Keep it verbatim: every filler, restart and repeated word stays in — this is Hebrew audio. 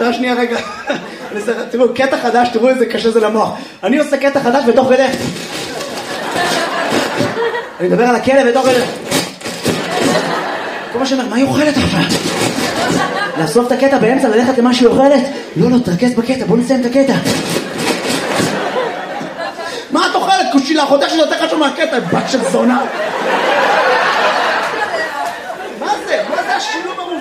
שעה שנייה רגע. תראו, קטע חדש, תראו איזה קשה זה למוח. אני עושה קטע חדש בתוך כדי. אני מדבר על הכלב בתוך כדי. כל מה שאומר, מה היא אוכלת עכשיו? לאסוף את הקטע באמצע, ללכת למה שהיא אוכלת? לא, לא, תרכז בקטע, בוא נסיים את הקטע. מה את אוכלת? כושי לאחותה שזה יותר חשוב מהקטע, בת של זונה.